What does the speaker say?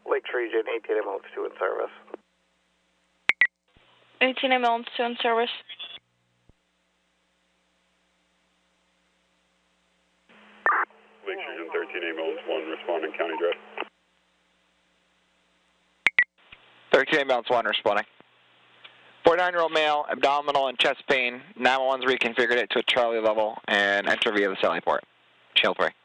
Lakeshore Region, 18 ambulance 2 in service. 18 ambulance 2 in service. Lakeshore Region 13 ambulance 1 responding County Drive. 13 ambulance 1 responding. 49-year-old male, abdominal and chest pain. 911's reconfigured it to a Charlie level and enter via the Sally port. Channel 3.